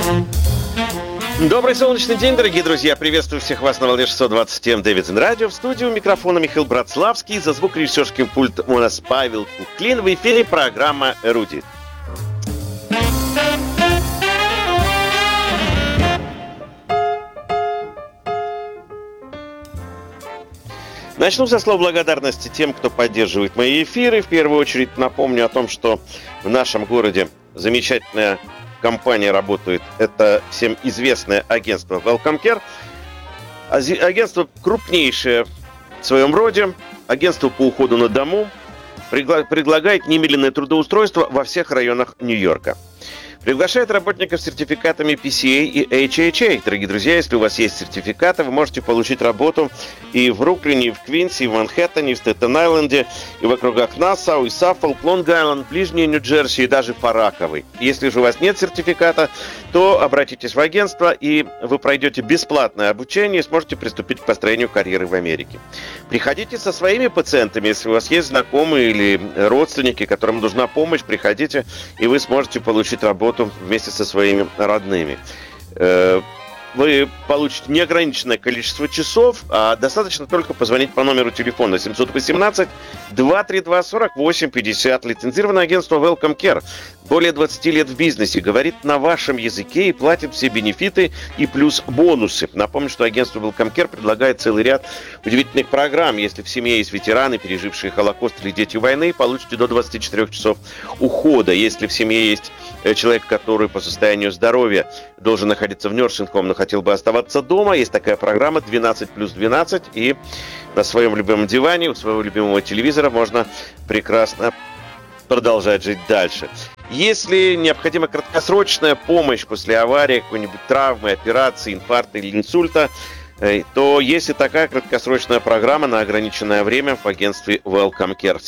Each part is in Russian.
Добрый солнечный день, дорогие друзья. Приветствую всех вас на волне 620 М Дэвидсон Радио. В студию микрофона Михаил Братславский. За звукорежиссерским пультом у нас Павел Куклин. В эфире программа «Эрудит». Начну со слов благодарности тем, кто поддерживает мои эфиры. В первую очередь напомню о том, что в нашем городе замечательная компания работает. Это всем известное агентство Welcome Care. Агентство крупнейшее в своем роде. Агентство по уходу на дому предлагает немедленное трудоустройство во всех районах Нью-Йорка. Приглашает работников с сертификатами PCA и HHA. Дорогие друзья, если у вас есть сертификаты, вы можете получить работу и в Бруклине, и в Квинсе, и в Манхэттене, и в Стейтен-Айленде, и в округах Нассау, и Саффолк, Лонг-Айленд, Ближний Нью-Джерси и даже по Раковой. Если же у вас нет сертификата, то обратитесь в агентство, и вы пройдете бесплатное обучение и сможете приступить к построению карьеры в Америке. Приходите со своими пациентами, если у вас есть знакомые или родственники, которым нужна помощь, приходите, и вы сможете получить работу вместе со своими родными. Вы получите неограниченное количество часов, а достаточно только позвонить по номеру телефона 718-232-4850. Лицензированное агентство Welcome Care. Более 20 лет в бизнесе, говорит на вашем языке и платит все бенефиты и плюс бонусы. Напомню, что агентство Welcome Care предлагает целый ряд удивительных программ. Если в семье есть ветераны, пережившие Холокост или дети войны, получите до 24 часов ухода. Если в семье есть человек, который по состоянию здоровья должен находиться в нёрсинг-хоум, но хотел бы оставаться дома, есть такая программа 12 плюс 12, и на своем любимом диване, у своего любимого телевизора можно прекрасно продолжать жить дальше. Если необходима краткосрочная помощь после аварии, какой-нибудь травмы, операции, инфаркта или инсульта, то есть и такая краткосрочная программа на ограниченное время в агентстве Welcome Care.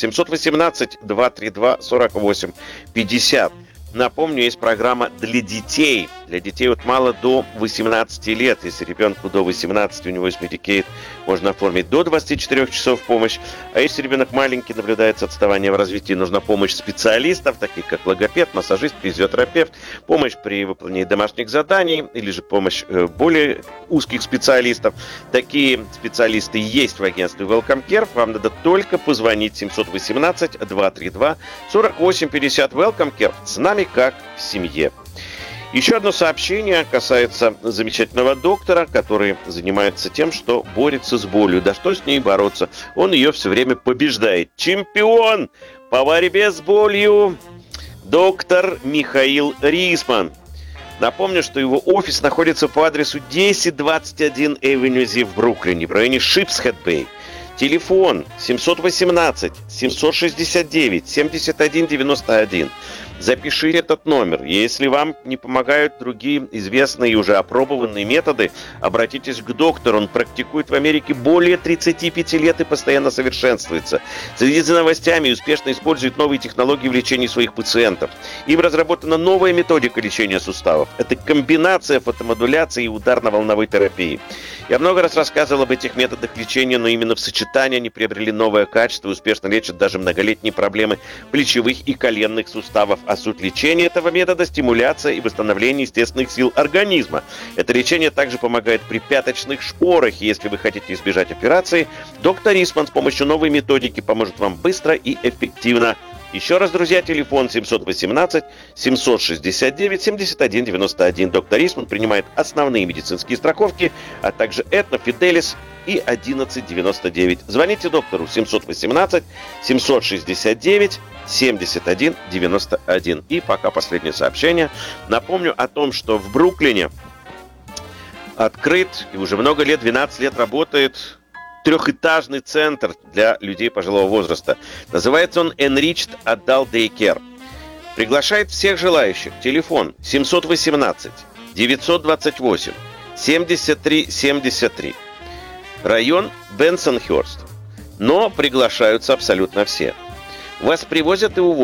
718-232-4850. Напомню, есть программа для детей. Для детей от мало до 18 лет. Если ребенку до 18, у него есть Medicaid, можно оформить до 24 часов помощь. А если ребенок маленький, наблюдается отставание в развитии, нужна помощь специалистов, таких как логопед, массажист, физиотерапевт, помощь при выполнении домашних заданий или же помощь более узких специалистов. Такие специалисты есть в агентстве Welcome Care. Вам надо только позвонить 718-232-4850. Welcome Care. С нами как в семье. Еще одно сообщение касается замечательного доктора, который занимается тем, что борется с болью. Да что с ней бороться? Он ее все время побеждает. Чемпион по борьбе с болью доктор Михаил Рисман. Напомню, что его офис находится по адресу 1021 Avenue Z в Бруклине, в районе Шипсхед-Бэй. Телефон 718-769-7191. Запишите этот номер. Если вам не помогают другие известные и уже опробованные методы, обратитесь к доктору. Он практикует в Америке более 35 лет и постоянно совершенствуется. Следит за новостями и успешно использует новые технологии в лечении своих пациентов. Им разработана новая методика лечения суставов. Это комбинация фотомодуляции и ударно-волновой терапии. Я много раз рассказывал об этих методах лечения, но именно в сочетании они приобрели новое качество и успешно лечат даже многолетние проблемы плечевых и коленных суставов. А суть лечения этого метода – стимуляция и восстановление естественных сил организма. Это лечение также помогает при пяточных шпорах. Если вы хотите избежать операции, доктор Рисман с помощью новой методики поможет вам быстро и эффективно. Еще раз, друзья, телефон 718-769-7191. Доктор Рисман принимает основные медицинские страховки, а также Aetna, Fidelis и 1199. Звоните доктору 718-769-7191. И пока последнее сообщение. Напомню о том, что в Бруклине открыт и уже много лет, 12 лет работает трехэтажный центр для людей пожилого возраста. Называется он Enriched Adult Daycare. Приглашает всех желающих. Телефон 718-928-7373. Район Бенсонхёрст. Но приглашаются абсолютно все. Вас привозят и увозят.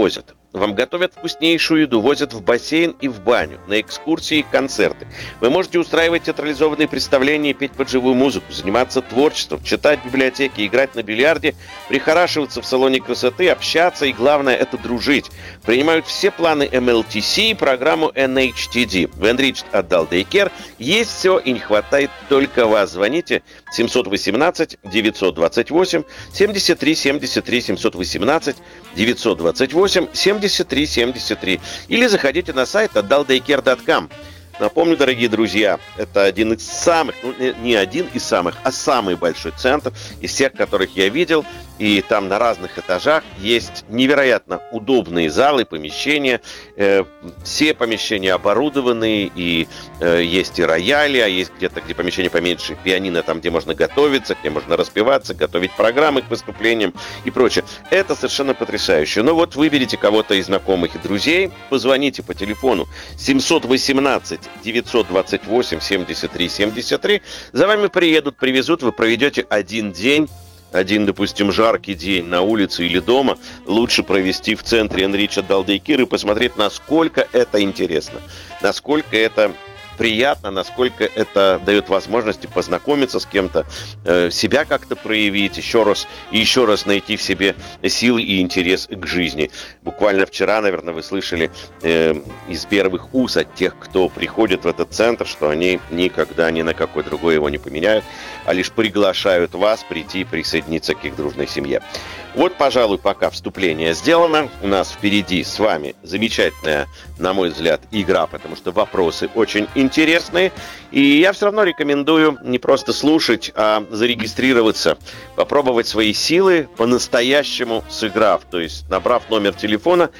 Вам готовят вкуснейшую еду, возят в бассейн и в баню, на экскурсии и концерты. Вы можете устраивать театрализованные представления, петь под живую музыку, заниматься творчеством, читать в библиотеке, играть на бильярде, прихорашиваться в салоне красоты, общаться и, главное, это дружить. Принимают все планы MLTC и программу NHTD. В Enriched Adult Daycare есть все и не хватает только вас. Звоните 718 928 73 73 718 928 73 73 или заходите на сайт adultdaycare.com. Напомню, дорогие друзья, это один из самых, не один из самых, а самый большой центр из всех, которых я видел. И там на разных этажах есть невероятно удобные залы, помещения. Все помещения оборудованы, и есть и рояли, а есть где-то, где помещение поменьше, пианино, там, где можно готовиться, где можно распеваться, готовить программы к выступлениям и прочее. Это совершенно потрясающе. Но вот выберите кого-то из знакомых и друзей, позвоните по телефону 718 928 73 73. За вами приедут, привезут, вы проведете один день. Один, допустим, жаркий день на улице или дома лучше провести в центре Enriched Adult Daycare и посмотреть, насколько это интересно, насколько это приятно, насколько это дает возможности познакомиться с кем-то, себя как-то проявить, еще раз найти в себе силы и интерес к жизни. Буквально вчера, наверное, вы слышали из первых уст от тех, кто приходит в этот центр, что они никогда ни на какой другой его не поменяют, а лишь приглашают вас прийти и присоединиться к их дружной семье. Вот, пожалуй, пока вступление сделано. У нас впереди с вами замечательная, на мой взгляд, игра, потому что вопросы очень интересные. И я все равно рекомендую не просто слушать, а зарегистрироваться, попробовать свои силы по-настоящему сыграв. То есть, набрав номер телефона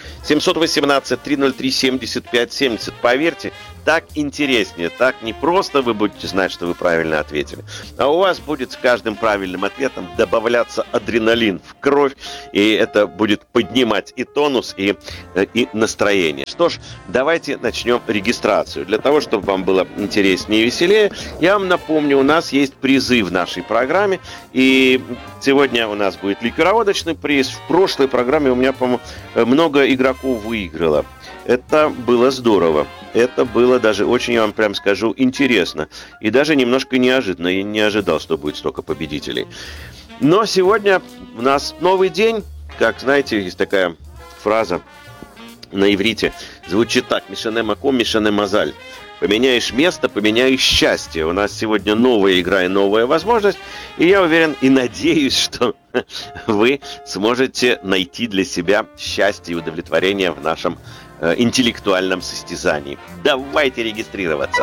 718-303-75-70. Поверьте, так интереснее, так не просто вы будете знать, что вы правильно ответили, а у вас будет с каждым правильным ответом добавляться адреналин в кровь, и это будет поднимать и тонус, и настроение. Что ж, давайте начнем регистрацию. Для того, чтобы вам было интереснее и веселее, я вам напомню, у нас есть призы в нашей программе, и сегодня у нас будет ликероводочный приз. В прошлой программе у меня, по-моему, много игроков выиграло. Это было здорово. Это было даже очень, я вам прям скажу, интересно. И даже немножко неожиданно. Я не ожидал, что будет столько победителей. Но сегодня у нас новый день. Как знаете, есть такая фраза на иврите. Звучит так. Мишане маком, мишане мазаль. Поменяешь место, поменяешь счастье. У нас сегодня новая игра и новая возможность. И я уверен и надеюсь, что вы сможете найти для себя счастье и удовлетворение в нашем интеллектуальном состязании. Давайте регистрироваться.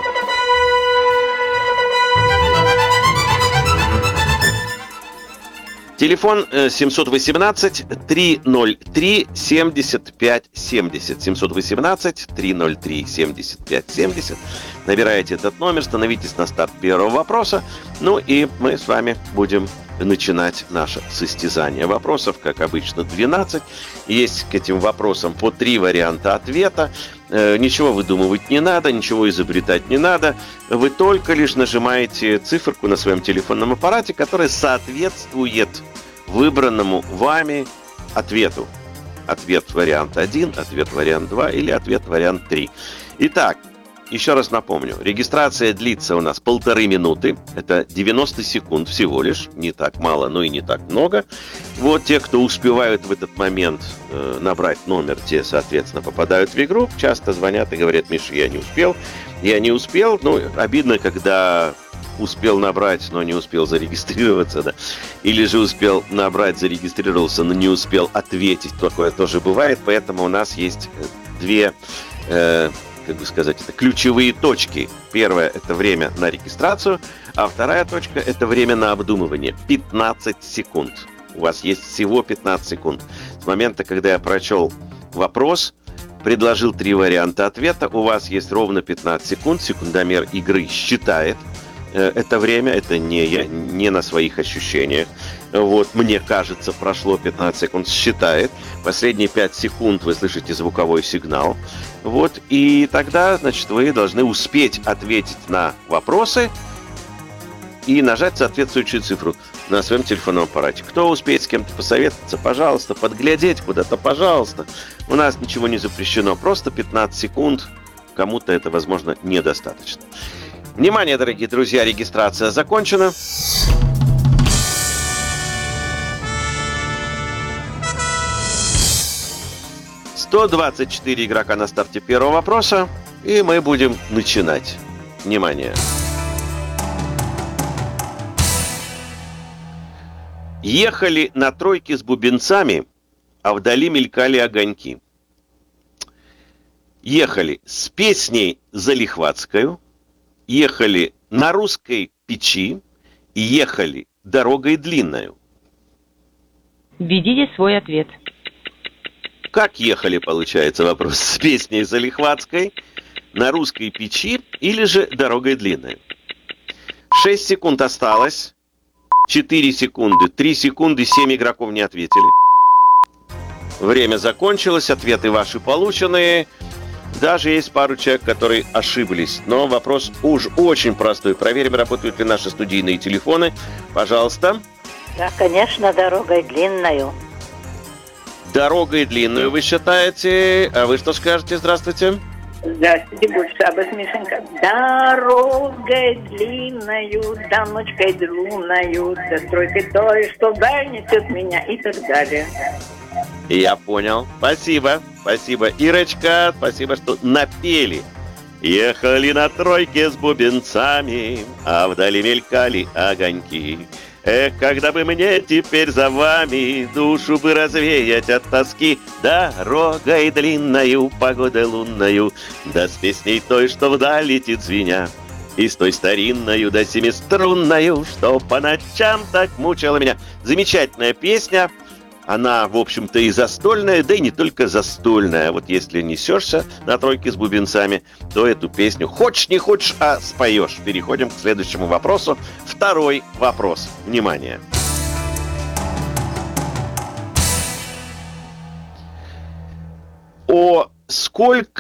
Телефон 718-303-75-70. 718-303-75-70. Набираете этот номер, становитесь на старт первого вопроса. Ну и мы с вами будем начинать наше состязание. Вопросов, как обычно, 12. Есть к этим вопросам по 3 варианта ответа. Ничего выдумывать не надо, ничего изобретать не надо. Вы только лишь нажимаете циферку на своем телефонном аппарате, которая соответствует выбранному вами ответу. Ответ вариант 1, ответ вариант 2 или ответ вариант 3. Итак, еще раз напомню, регистрация длится у нас 1,5 минуты. Это 90 секунд всего лишь. Не так мало, но и не так много. Вот те, кто успевают в этот момент набрать номер, те, соответственно, попадают в игру. Часто звонят и говорят: Миша, я не успел. Я не успел. Ну, обидно, когда успел набрать, но не успел зарегистрироваться, да. Или же успел набрать, зарегистрировался, но не успел ответить. Такое тоже бывает. Поэтому у нас есть две как бы сказать, это ключевые точки. Первая – это время на регистрацию, а вторая точка – это время на обдумывание. 15 секунд. У вас есть всего 15 секунд. С момента, когда я прочел вопрос, предложил 3 варианта ответа, у вас есть ровно 15 секунд. Секундомер игры считает это время, это не на своих ощущениях. Вот, мне кажется, прошло 15 секунд, считает. Последние 5 секунд вы слышите звуковой сигнал. Вот, и тогда, значит, вы должны успеть ответить на вопросы и нажать соответствующую цифру. на своем телефонном аппарате. Кто успеет с кем-то посоветоваться, пожалуйста, подглядеть куда-то, пожалуйста. У нас ничего не запрещено, просто 15 секунд. Кому-то это, возможно, недостаточно. Внимание, дорогие друзья, регистрация закончена. «124 игрока на старте первого вопроса, и мы будем начинать. Внимание! Ехали на тройке с бубенцами, а вдали мелькали огоньки. Ехали с песней залихватскою, ехали на русской печи и ехали дорогой длинною». Введите свой ответ. Как ехали, получается, вопрос, с песней залихватской, на русской печи или же дорогой длинной? 6 секунд осталось. 4 секунды, 3 секунды, 7 игроков не ответили. Время закончилось, ответы ваши получены. Даже есть пару человек, которые ошиблись. Но вопрос уж очень простой. Проверим, работают ли наши студийные телефоны. Пожалуйста. Да, конечно, дорогой длинною. Дорогой длинную вы считаете. А вы что скажете? Здравствуйте. Здравствуйте, Гульшабас, Мишенька. Дорогой длинною, дамочкой длинною, да стройкой той, что вдаль несет меня, и так далее. Я понял. Спасибо. Спасибо, Ирочка. Спасибо, что напели. Ехали на тройке с бубенцами, а вдали мелькали огоньки. Эх, когда бы мне теперь за вами душу бы развеять от тоски дорогой длинною, погодой лунною, да с песней той, что вдаль летит звеня, и с той старинною, да семиструнною, что по ночам так мучила меня. Замечательная песня. Она, в общем-то, и застольная, да и не только застольная. Вот если несешься на тройке с бубенцами, то эту песню хочешь не хочешь, а споешь. Переходим к следующему вопросу. Второй вопрос. Внимание. Сколько